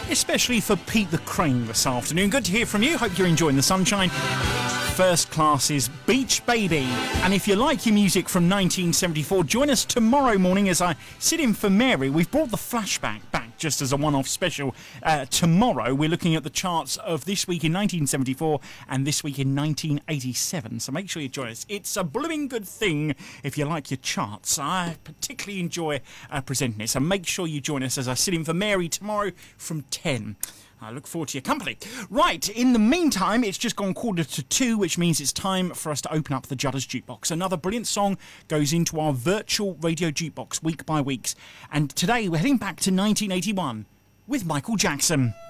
especially for Pete the Crane this afternoon. Good to hear from you. Hope you're enjoying the sunshine. First Class's Beach Baby. And if you like your music from 1974, join us tomorrow morning as I sit in for Mary. We've brought the flashback back just as a one-off special. Tomorrow we're looking at the charts of this week in 1974 and this week in 1987. So make sure you join us. It's a blooming good thing if you like your charts. I particularly enjoy presenting it. So make sure you join us as I sit in for Mary tomorrow from 10. I look forward to your company. Right, in the meantime, it's just gone 1:45, which means it's time for us to open up the Judders Jukebox. Another brilliant song goes into our virtual radio jukebox week by week. And today we're heading back to 1981 with Michael Jackson.